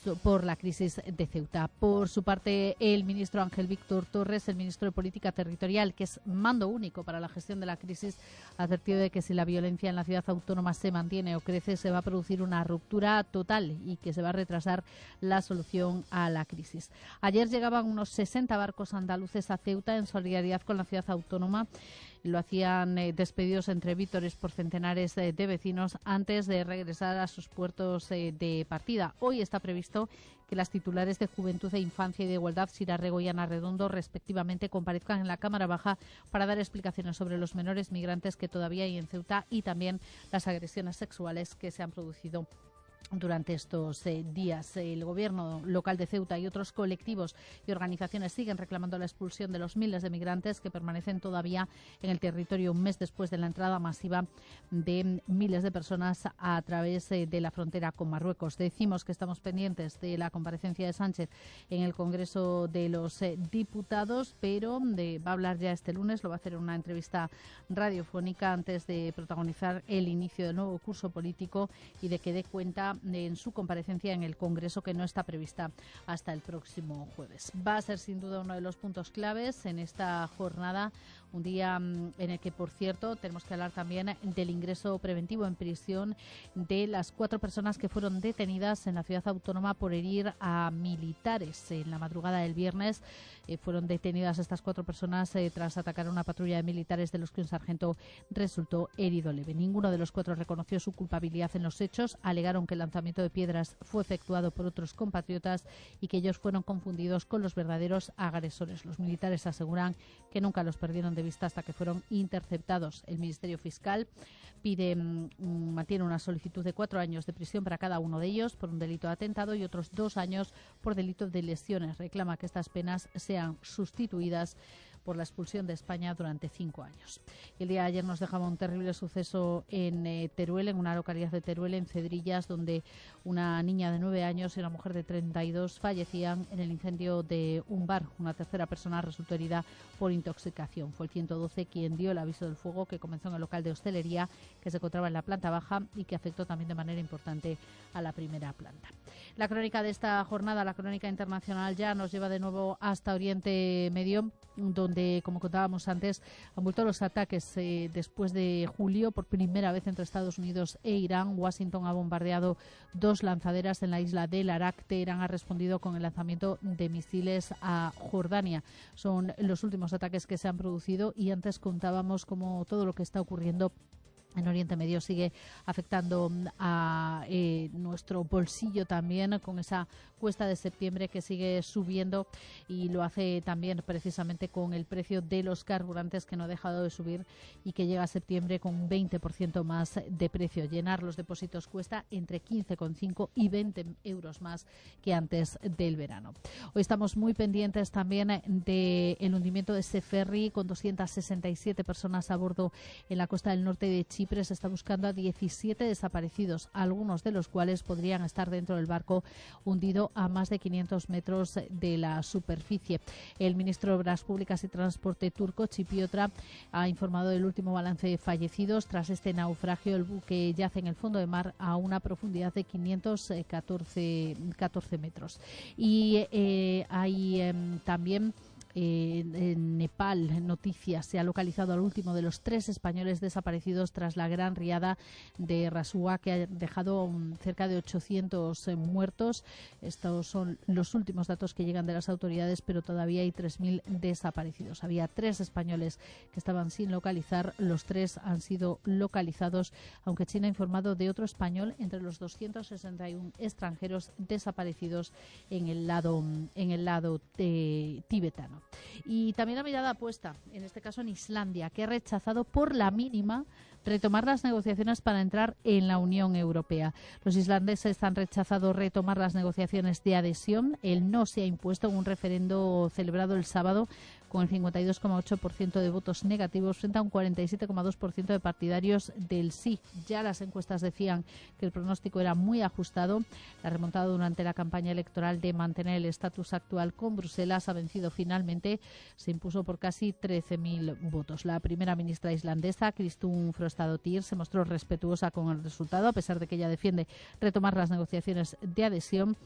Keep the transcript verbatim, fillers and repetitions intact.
por la crisis de Ceuta. Por su parte, el ministro Ángel Víctor Torres, el ministro de Política Territorial, que es mando único para la gestión de la crisis, ha advertido de que si la violencia en la ciudad autónoma se mantiene o crece, se va a producir una ruptura total y que se va a retrasar la solución a la crisis. Ayer llegaban unos sesenta barcos andaluces a Ceuta en solidaridad con la ciudad autónoma. Lo hacían eh, despedidos entre vítores por centenares eh, de vecinos antes de regresar a sus puertos eh, de partida. Hoy está previsto que las titulares de Juventud e Infancia y de Igualdad, Sira Rego y Ana Redondo, respectivamente, comparezcan en la Cámara Baja para dar explicaciones sobre los menores migrantes que todavía hay en Ceuta y también las agresiones sexuales que se han producido durante estos eh, días. El gobierno local de Ceuta y otros colectivos y organizaciones siguen reclamando la expulsión de los miles de migrantes que permanecen todavía en el territorio un mes después de la entrada masiva de miles de personas a través eh, de la frontera con Marruecos. Decimos que estamos pendientes de la comparecencia de Sánchez en el Congreso de los eh, Diputados, pero de, va a hablar ya este lunes, lo va a hacer en una entrevista radiofónica antes de protagonizar el inicio del nuevo curso político y de que dé cuenta en su comparecencia en el Congreso, que no está prevista hasta el próximo jueves. Va a ser sin duda uno de los puntos claves en esta jornada, un día en el que, por cierto, tenemos que hablar también del ingreso preventivo en prisión de las cuatro personas que fueron detenidas en la ciudad autónoma por herir a militares. En la madrugada del viernes eh, fueron detenidas estas cuatro personas eh, tras atacar a una patrulla de militares, de los que un sargento resultó herido leve. Ninguno de los cuatro reconoció su culpabilidad en los hechos. Alegaron que el lanzamiento de piedras fue efectuado por otros compatriotas y que ellos fueron confundidos con los verdaderos agresores. Los militares aseguran que nunca los perdieron de vista hasta que fueron interceptados. El Ministerio Fiscal pide, mantiene una solicitud de cuatro años de prisión para cada uno de ellos por un delito de atentado y otros dos años por delito de lesiones. Reclama que estas penas sean sustituidas por la expulsión de España durante cinco años. El día de ayer nos dejaba un terrible suceso en eh, Teruel, en una localidad de Teruel, en Cedrillas, donde una niña de nueve años y una mujer de treinta y dos fallecían en el incendio de un bar. Una tercera persona resultó herida por intoxicación. Fue el ciento doce quien dio el aviso del fuego, que comenzó en el local de hostelería que se encontraba en la planta baja y que afectó también de manera importante a la primera planta. La crónica de esta jornada, la crónica internacional, ya nos lleva de nuevo hasta Oriente Medio, donde, como contábamos antes, han vuelto los ataques eh, después de julio. Por primera vez entre Estados Unidos e Irán, Washington ha bombardeado dos lanzaderas en la isla de Larak. Teherán ha respondido con el lanzamiento de misiles a Jordania. Son los últimos ataques que se han producido y antes contábamos cómo todo lo que está ocurriendo en Oriente Medio sigue afectando a eh, nuestro bolsillo también, con esa cuesta de septiembre que sigue subiendo, y lo hace también precisamente con el precio de los carburantes, que no ha dejado de subir y que llega a septiembre con un veinte por ciento más de precio. Llenar los depósitos cuesta entre quince coma cinco y veinte euros más que antes del verano. Hoy estamos muy pendientes también del hundimiento de ese ferry con doscientas sesenta y siete personas a bordo en la costa del norte de Chipre. Se está buscando a diecisiete desaparecidos, algunos de los cuales podrían estar dentro del barco hundido a más de quinientos metros de la superficie. El ministro de Obras Públicas y Transporte turco, Chipiotra, ha informado del último balance de fallecidos. Tras este naufragio, el buque yace en el fondo de mar a una profundidad de quinientos catorce metros. Y eh, hay eh, también Eh, en Nepal, noticias, se ha localizado al último de los tres españoles desaparecidos tras la gran riada de Rasua, que ha dejado um, cerca de ochocientos eh, muertos. Estos son los últimos datos que llegan de las autoridades, pero todavía hay tres mil desaparecidos. Había tres españoles que estaban sin localizar, los tres han sido localizados, aunque China ha informado de otro español entre los doscientos sesenta y uno extranjeros desaparecidos en el lado, en el lado eh, tibetano. Y también la mirada puesta, en este caso en Islandia, que ha rechazado por la mínima retomar las negociaciones para entrar en la Unión Europea. Los islandeses han rechazado retomar las negociaciones de adhesión. El no se ha impuesto en un referendo celebrado el sábado con el cincuenta y dos coma ocho por ciento de votos negativos frente a un cuarenta y siete coma dos por ciento de partidarios del sí. Ya las encuestas decían que el pronóstico era muy ajustado. La remontada durante la campaña electoral de mantener el estatus actual con Bruselas ha vencido finalmente. Se impuso por casi trece mil votos. La primera ministra islandesa, Kristún Frostadóttir, se mostró respetuosa con el resultado, a pesar de que ella defiende retomar las negociaciones de adhesión.